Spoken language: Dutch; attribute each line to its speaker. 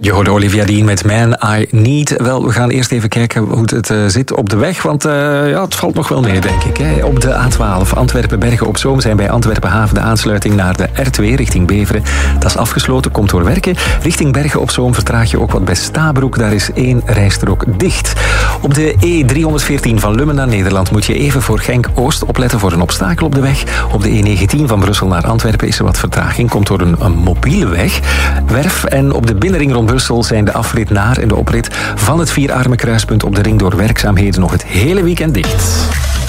Speaker 1: Je hoorde Olivia Dean met Man I Need. Wel, we gaan eerst even kijken hoe het zit op de weg. Want het valt nog wel mee, denk ik. Hè. Op de A12 Antwerpen-Bergen-op-Zoom zijn bij Antwerpen-Haven de aansluiting naar de R2 richting Beveren. Dat is afgesloten, komt door werken. Richting Bergen-op-Zoom vertraag je ook wat bij Stabroek. Daar is 1 rijstrook dicht. Op de E314 van Lummen naar Nederland moet je even voor Genk-Oost opletten voor een obstakel op de weg. Op de E19 van Brussel naar Antwerpen is er wat vertraging. Komt door een mobiele weg. Werf en op de binnenring rond Brussel zijn de afrit naar en de oprit van het Vierarmenkruispunt op de ring door werkzaamheden nog het hele weekend dicht.